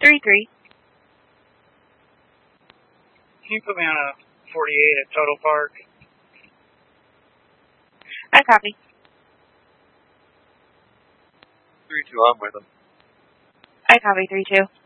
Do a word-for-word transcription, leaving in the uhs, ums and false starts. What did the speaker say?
three three. Can you put me on a forty-eight at Total Park? I copy. three two, I'm with him. I copy three two.